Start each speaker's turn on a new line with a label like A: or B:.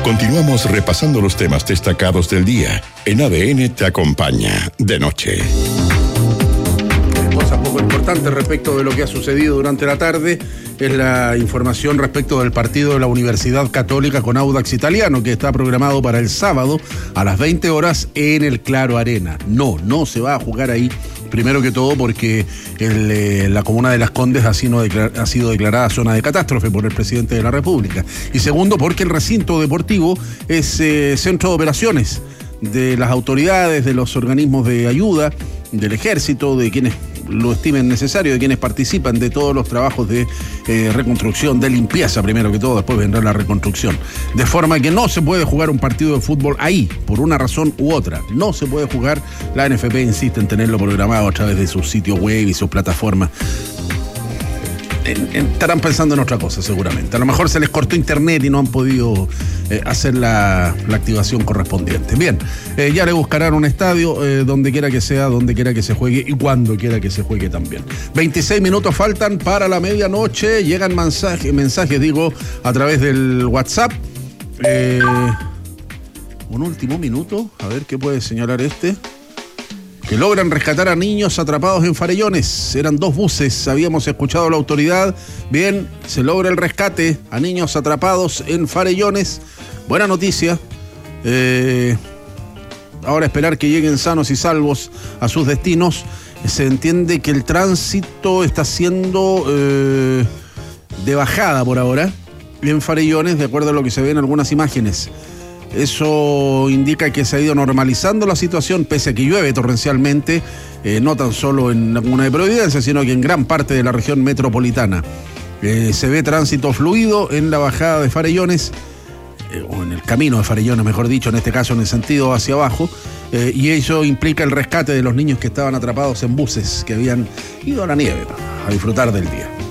A: Continuamos repasando los temas destacados del día. En ADN te acompaña de noche.
B: Cosa poco importante respecto de lo que ha sucedido durante la tarde es la información respecto del partido de la Universidad Católica con Audax Italiano, que está programado para el sábado a las 20 horas en el Claro Arena. No se va a jugar ahí. Primero que todo porque la comuna de Las Condes ha sido declarada zona de catástrofe por el presidente de la República. Y segundo porque el recinto deportivo es centro de operaciones de las autoridades, de los organismos de ayuda, del ejército, de quienes lo estimen necesario, de quienes participan de todos los trabajos de reconstrucción, de limpieza primero que todo, después vendrá la reconstrucción. De forma que no se puede jugar un partido de fútbol ahí, por una razón u otra. No se puede jugar, la NFP insiste en tenerlo programado a través de sus sitios web y sus plataformas. Estarán pensando en otra cosa seguramente. A lo mejor se les cortó internet y no han podido hacer la activación correspondiente. Bien, ya le buscarán un estadio donde quiera que sea, donde quiera que se juegue y cuando quiera que se juegue también. 26 minutos faltan para la medianoche. Llegan mensajes a través del WhatsApp. Un último minuto, a ver qué puede señalar que logran rescatar a niños atrapados en Farellones. Eran 2 buses, habíamos escuchado a la autoridad. Bien, se logra el rescate a niños atrapados en Farellones. Buena noticia. Ahora esperar que lleguen sanos y salvos a sus destinos. Se entiende que el tránsito está siendo de bajada por ahora en Farellones, de acuerdo a lo que se ve en algunas imágenes. Eso indica que se ha ido normalizando la situación, pese a que llueve torrencialmente, no tan solo en la comuna de Providencia, sino que en gran parte de la región metropolitana. Se ve tránsito fluido en la bajada de Farellones, o en el camino de Farellones, mejor dicho, en este caso en el sentido hacia abajo, y eso implica el rescate de los niños que estaban atrapados en buses que habían ido a la nieve a disfrutar del día.